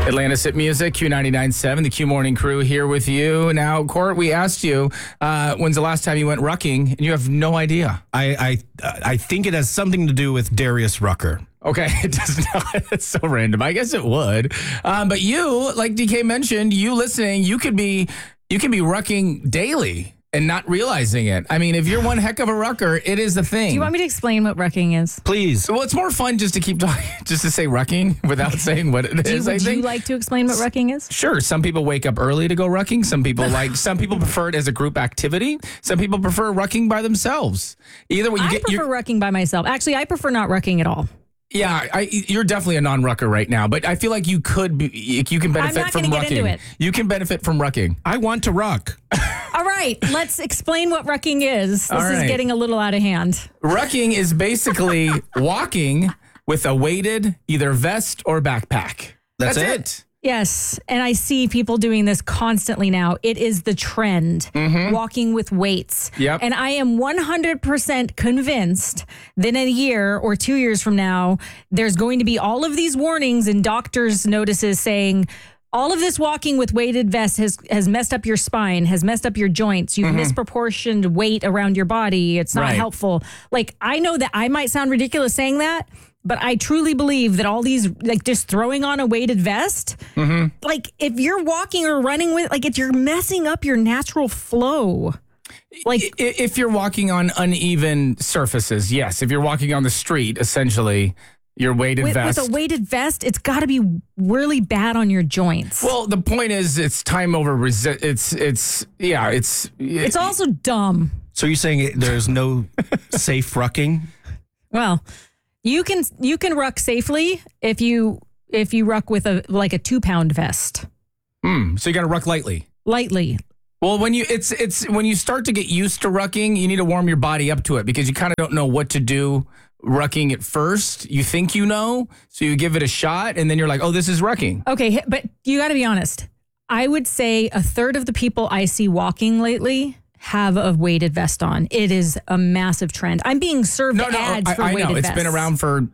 Atlantis Hit Music, Q99.7, the Q Morning Crew here with you. Now, Court, we asked you, when's the last time you went rucking? And you have no idea. I think it has something to do with Darius Rucker. Okay, it does not. It's so random. I guess it would. But you, like DK mentioned, you listening, you could be rucking daily and not realizing it. I mean, if you're one heck of a rucker, it is the thing. Do you want me to explain what rucking is? Please. Well, it's more fun just to keep talking, just to say rucking without saying what it is. Would you like to explain what rucking is? Sure. Some people wake up early to go rucking. Some people prefer it as a group activity. Some people prefer rucking by themselves. Either way, I prefer rucking by myself. Actually, I prefer not rucking at all. Yeah, you're definitely a non-rucker right now, but I feel like you can benefit from rucking. Get into it. You can benefit from rucking. I want to ruck. All right, let's explain what rucking is. This is getting a little out of hand. Rucking is basically walking with a weighted either vest or backpack. That's it. Yes, and I see people doing this constantly now. It is the trend, walking with weights. Yep. And I am 100% convinced that in a year or 2 years from now, there's going to be all of these warnings and doctors' notices saying, all of this walking with weighted vests has messed up your spine, has messed up your joints. You've misproportioned weight around your body. It's not helpful. Like, I know that I might sound ridiculous saying that, but I truly believe that all these, like just throwing on a weighted vest, like if you're walking or running with, like you're messing up your natural flow. Like if you're walking on uneven surfaces, yes. If you're walking on the street, essentially, your weighted vest. With a weighted vest, it's got to be really bad on your joints. Well, the point is, it's time over It's also dumb. So you're saying there's no safe rucking? Well, you can ruck safely if you ruck with a 2-pound vest. So you got to ruck lightly. Lightly. Well, when you start to get used to rucking, you need to warm your body up to it because you kind of don't know what to do rucking at first. You think you know, so you give it a shot, and then you're like, oh, this is rucking. Okay, but you got to be honest. I would say a third of the people I see walking lately have a weighted vest on. It is a massive trend. I'm being served ads for weighted vests. It's been around for